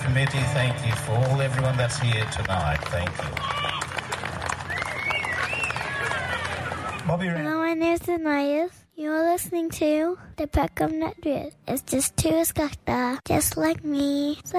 committee. Thank you for everyone that's here tonight. Thank you. Bobby Rand. Hello, my name is Anais. You're listening to the Peckham Network. It's just two skakta, just like me. So